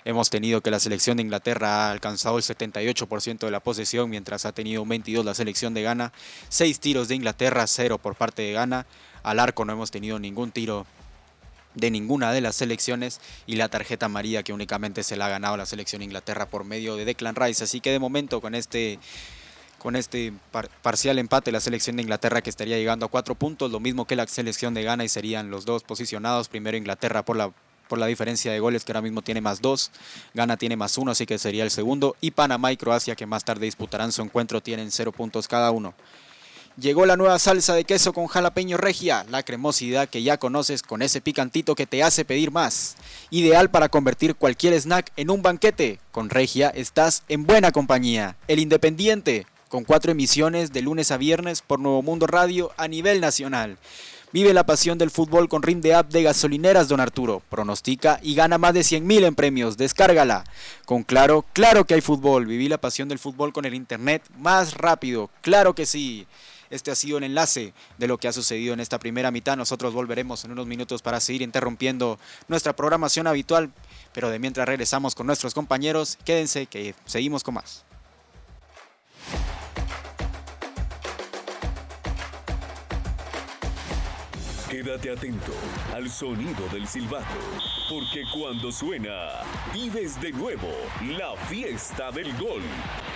Hemos tenido que la selección de Inglaterra ha alcanzado el 78% de la posesión, mientras ha tenido un 22% la selección de Ghana. 6 tiros de Inglaterra, 0 por parte de Ghana. Al arco no hemos tenido ningún tiro de ninguna de las selecciones, y la tarjeta amarilla que únicamente se la ha ganado la selección de Inglaterra por medio de Declan Rice. Así que de momento con este parcial empate, la selección de Inglaterra que estaría llegando a 4 puntos, lo mismo que la selección de Ghana, y serían los dos posicionados. Primero Inglaterra por la diferencia de goles, que ahora mismo tiene +2, Ghana tiene +1, así que sería el segundo, y Panamá y Croacia, que más tarde disputarán su encuentro, tienen 0 puntos cada uno. Llegó la nueva salsa de queso con jalapeño regia, la cremosidad que ya conoces con ese picantito que te hace pedir más. Ideal para convertir cualquier snack en un banquete. Con Regia estás en buena compañía. El Independiente, con 4 emisiones de lunes a viernes por Nuevo Mundo Radio a nivel nacional. Vive la pasión del fútbol con RIM de app de Gasolineras Don Arturo. Pronostica y gana más de 100,000 en premios. Descárgala. Con Claro, claro que hay fútbol. Viví la pasión del fútbol con el internet más rápido. Claro que sí. Este ha sido el enlace de lo que ha sucedido en esta primera mitad. Nosotros volveremos en unos minutos para seguir interrumpiendo nuestra programación habitual, pero de mientras regresamos con nuestros compañeros, quédense que seguimos con más. Quédate atento al sonido del silbato, porque cuando suena, vives de nuevo la fiesta del gol.